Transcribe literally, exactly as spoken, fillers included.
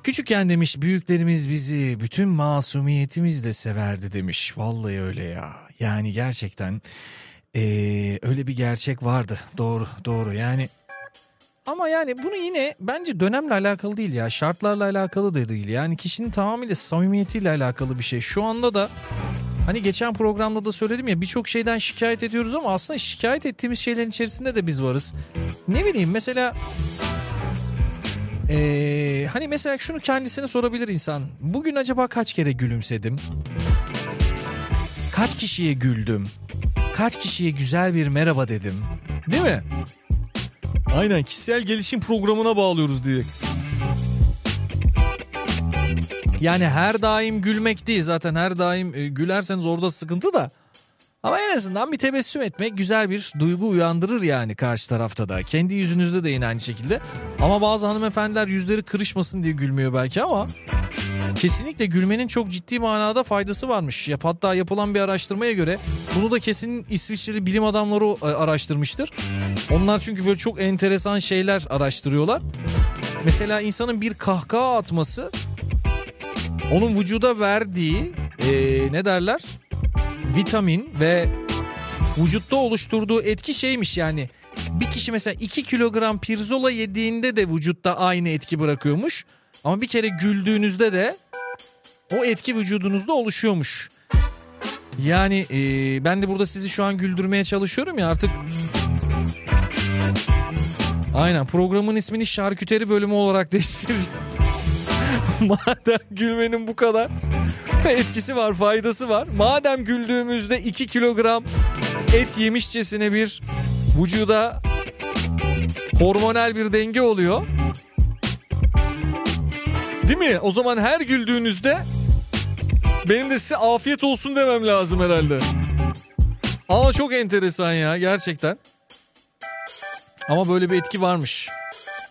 Küçükken demiş büyüklerimiz bizi bütün masumiyetimizle severdi demiş. Vallahi öyle ya. Yani gerçekten ee, öyle bir gerçek vardı. Doğru doğru yani. Ama yani bunu yine bence dönemle alakalı değil ya. Şartlarla alakalı da değil. Yani kişinin tamamıyla samimiyetiyle alakalı bir şey. Şu anda da hani geçen programda da söyledim ya, birçok şeyden şikayet ediyoruz ama aslında şikayet ettiğimiz şeylerin içerisinde de biz varız. Ne bileyim mesela ee, hani mesela şunu kendisine sorabilir insan. Bugün acaba kaç kere gülümsedim? Kaç kişiye güldüm? Kaç kişiye güzel bir merhaba dedim? Değil mi? Aynen, kişisel gelişim programına bağlıyoruz diye. Yani her daim gülmek değil, zaten her daim e, gülerseniz orada sıkıntı da. Ama en azından bir tebessüm etmek güzel bir duygu uyandırır yani karşı tarafta da. Kendi yüzünüzde de yine aynı şekilde. Ama bazı hanımefendiler yüzleri kırışmasın diye gülmüyor belki ama kesinlikle gülmenin çok ciddi manada faydası varmış. Yap, hatta yapılan bir araştırmaya göre bunu da kesin İsviçreli bilim adamları araştırmıştır. Onlar çünkü böyle çok enteresan şeyler araştırıyorlar. Mesela insanın bir kahkaha atması onun vücuda verdiği ee, ne derler? Vitamin ve vücutta oluşturduğu etki şeymiş yani. Bir kişi mesela iki kilogram pirzola yediğinde de vücutta aynı etki bırakıyormuş. Ama bir kere güldüğünüzde de o etki vücudunuzda oluşuyormuş. Yani e, ben de burada sizi şu an güldürmeye çalışıyorum ya artık. Aynen, programın ismini şarküteri bölümü olarak değiştireceğim. Madem gülmenin bu kadar etkisi var, faydası var. Madem güldüğümüzde iki kilogram et yemişçesine bir vücuda hormonal bir denge oluyor. Değil mi? O zaman her güldüğünüzde benim de size afiyet olsun demem lazım herhalde. Ama çok enteresan ya gerçekten. Ama böyle bir etki varmış.